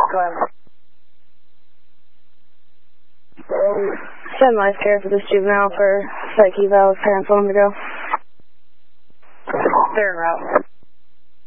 Go ahead. Send life care for this juvenile for psych eval. Parents want him to go. They're en route.